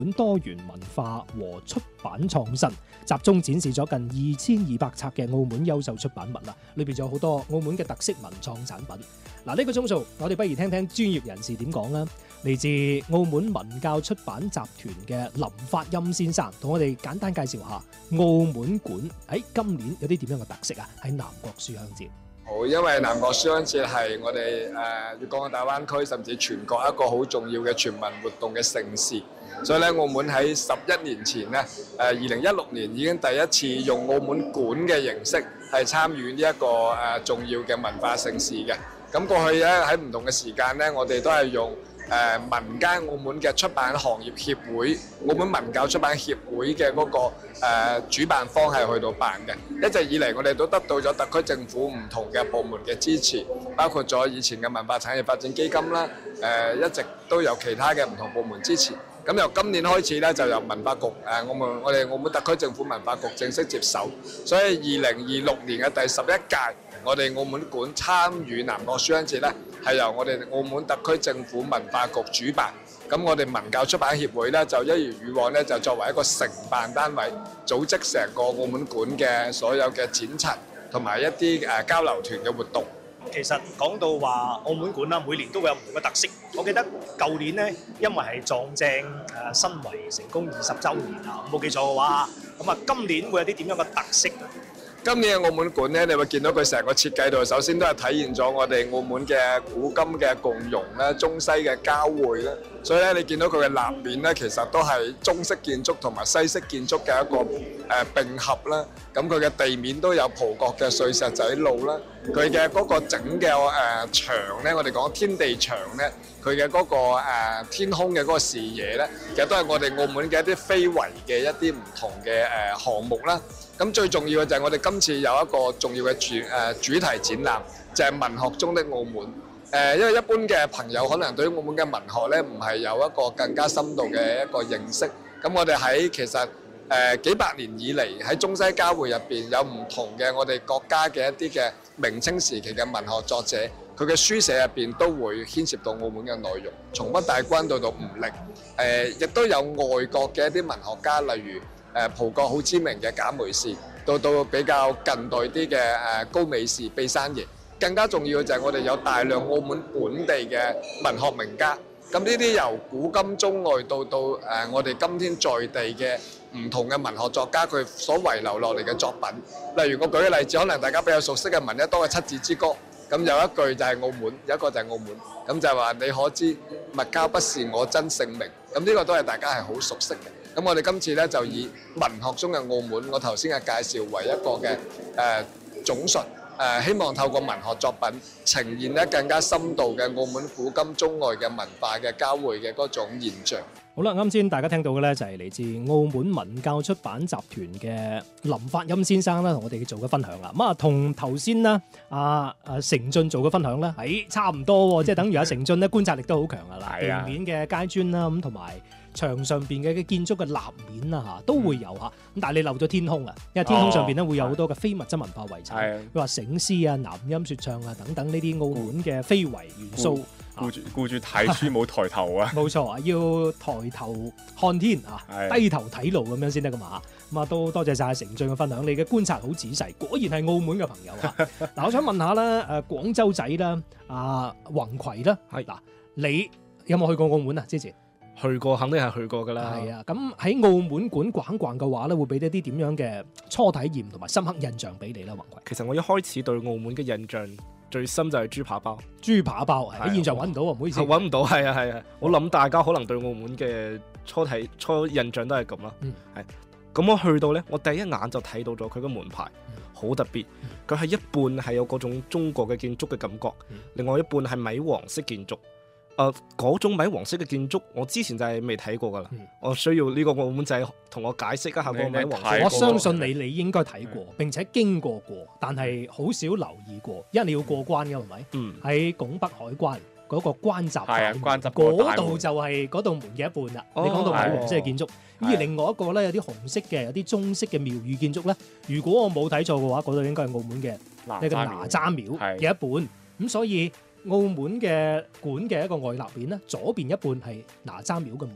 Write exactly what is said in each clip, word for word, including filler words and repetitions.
多元文化和出版創新，集中展示咗近二千二百冊嘅澳門優秀出版物啦，裏邊仲有好多澳門嘅特色文創產品。嗱，呢個鐘數我哋不如聽聽專業人士點講啦。嚟自澳門文教出版集團嘅林發音先生，同我哋簡單介紹下澳門館喺今年有啲點樣嘅特色啊？喺南國書香節。 好，因為南國書香節係我哋誒粵港澳大灣區甚至全國一個好重要嘅全民活動嘅盛事，所以咧澳門喺十一年前咧，誒二零一六年已經第一次用澳門館嘅形式係參與呢一個誒重要嘅文化盛事嘅。咁過去咧喺唔同嘅時間咧，我哋都係用誒民間澳門嘅出版行業協會、澳門文教出版協會嘅嗰個誒主辦方係去到辦嘅。一直以嚟，我哋都得到咗特區政府唔同嘅部門嘅支持，包括咗以前嘅文化產業發展基金啦，誒一直都有其他嘅唔同部門支持。咁由今年開始咧，就由文化局誒我們我哋澳門特區政府文化局正式接手，所以二零二六年嘅第十一屆，我哋澳門館參與南國書香節咧，係由我哋澳門特區政府文化局主辦。咁我哋文教出版協會咧，就一如以往咧，就作為一個承辦單位，組織成個澳門館嘅所有嘅展陳同埋一啲誒交流團嘅活動。 其實講到話澳門館啦，每年都會有唔同嘅特色。我記得舊年呢，因為係撞正誒新圍成功二十週年啊，冇記錯嘅話，咁啊今年會有啲點樣嘅特色？ 今年嘅澳門館咧，你會見到佢成個設計度，首先都係體現咗我哋澳門嘅古今嘅共融啦、中西嘅交匯啦。所以咧，你見到佢嘅立面咧，其實都係中式建築同埋西式建築嘅一個誒並合啦。咁佢嘅地面都有葡國嘅碎石仔路啦。佢嘅嗰個整嘅誒牆咧，我哋講天地牆咧，佢嘅嗰個誒天空嘅嗰個視野咧，其實都係我哋澳門嘅一啲非遺嘅一啲唔同嘅誒項目啦。咁最重要嘅就係我哋今次有一個重要嘅主誒主題展覽，就係文學中的澳門。誒，因為一般嘅朋友可能對於澳門嘅文學咧，唔係有一個更加深度嘅一個認識。咁我哋喺其實誒幾百年以嚟喺中西交匯入邊，有唔同嘅我哋國家嘅一啲嘅明清時期嘅文學作者，佢嘅書寫入邊都會牽涉到澳門嘅內容，從北大關到到吳力。誒，亦都有外國嘅一啲文學家，例如誒葡國好知名嘅賈梅士，到到比較近代啲嘅誒高美士、畢山爺。更加重要嘅就係我哋有大量澳門本地嘅文學名家，咁呢啲由古今中外到到誒我哋今天在地嘅唔同嘅文學作家，佢所遺留落嚟嘅作品，例如我舉個例子，可能大家比較熟悉嘅聞一多嘅《七字之歌》，咁有一句就係澳門，有一個就係澳門，咁就係話你可知物交不是我真姓名，咁呢個都係大家係好熟悉嘅。咁我哋今次咧就以文學中嘅澳門，我頭先嘅介紹為一個嘅誒總述。誒希望透過文學作品呈現咧更加深度嘅澳門古今中外嘅文化嘅交匯嘅嗰種現象。 好啦，啱先大家聽到嘅咧就係嚟自澳門文教出版集團嘅林發音先生啦，同我哋做嘅分享啦。咁啊，同頭先啦，阿阿成俊做嘅分享咧，誒差唔多喎，即係等於阿成俊咧觀察力都好強噶啦，地面嘅階磚啦，咁同埋牆上邊嘅建築嘅立面啊嚇都會有嚇，咁但係你漏咗天空啊，因為天空上邊咧會有好多嘅非物質文化遺產，譬如話醒獅啊、南音説唱啊等等呢啲澳門嘅非遺元素。 顧住顧住睇書冇抬頭啊！ 冇錯啊，要抬頭看天啊，低頭睇路咁樣先得噶嘛。咁啊，都多謝晒成俊嘅分享，你嘅觀察好仔細，果然係澳門嘅朋友啊！嗱，我想問下啦，誒廣州仔啦，阿宏葵啦，係嗱，你有冇去過澳門啊？之前去過，肯定係去過噶啦。 係啊，咁喺澳門館逛逛嘅話咧，會俾一啲點樣嘅初體驗同埋深刻印象俾你啦，宏葵。 其實我一開始對澳門嘅印象最深就係豬扒包， 豬扒包喺現場揾唔到啊，唔好意思， 揾唔到，係啊係啊，我諗大家可能對澳門嘅初睇初印象都係咁啦，係咁我去到呢，我第一眼就睇到咗佢嘅門牌，好、嗯、特別，佢係一半係有嗰種中國嘅建築嘅感覺，嗯、另外一半係米黃式建築。誒嗰、呃、種米黃色嘅建築，我之前就係未睇過噶啦。嗯、我需要呢個澳門仔同我解釋一下個米黃色。 我相信你，你應該睇過，嗯、並且經過過，但係好少留意過，因為你要過關嘅係咪？嗯。喺拱北海關嗰、那個關閘站，關閘嗰度就係嗰道門嘅一半啦。哦、你講到米黃色嘅建築，而、哦、另外一個咧有啲紅色嘅，有啲中式嘅廟宇建築咧。如果我冇睇錯嘅話，嗰度應該係澳門嘅呢個哪吒廟嘅一半。咁所以澳門嘅館嘅一個外立面咧，左邊一半係哪吒廟嘅門，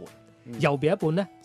右邊一半咧